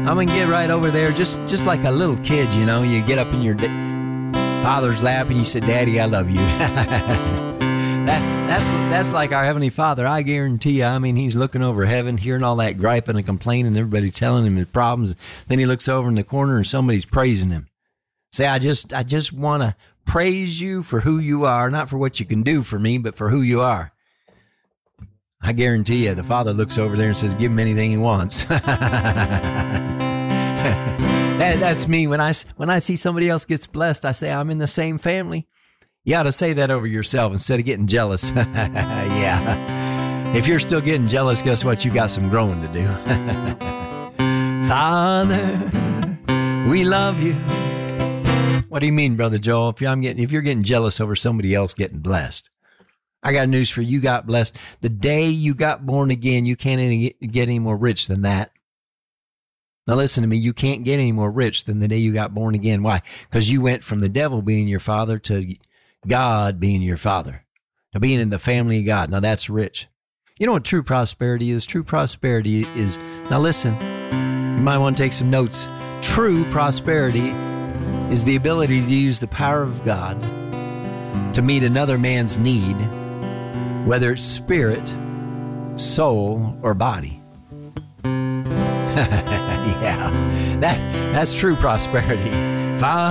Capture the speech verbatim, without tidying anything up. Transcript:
I'm going to get right over there just, just like a little kid, you know. You get up in your da- father's lap and you say, Daddy, I love you. that That's that's like our Heavenly Father. I guarantee you, I mean, he's looking over heaven, hearing all that griping and complaining, everybody telling him his problems. Then he looks over in the corner and somebody's praising him. Say, I just, I just want to praise you for who you are, not for what you can do for me, but for who you are. I guarantee you, the Father looks over there and says, give him anything he wants. that, that's me. When I, when I see somebody else gets blessed, I say, I'm in the same family. You ought to say that over yourself instead of getting jealous. Yeah. If you're still getting jealous, guess what? You got some growing to do. Father, we love you. What do you mean, Brother Joel? If I'm getting, if you're getting jealous over somebody else getting blessed, I got news for you. You got blessed. The day you got born again, you can't any, get any more rich than that. Now listen to me. You can't get any more rich than the day you got born again. Why? Because you went from the devil being your father to God being your father, to being in the family of God. Now that's rich. You know what true prosperity is? True prosperity is, now listen, you might want to take some notes. True prosperity is the ability to use the power of God to meet another man's need, whether it's spirit, soul, or body. Yeah, that, that's true prosperity. Father,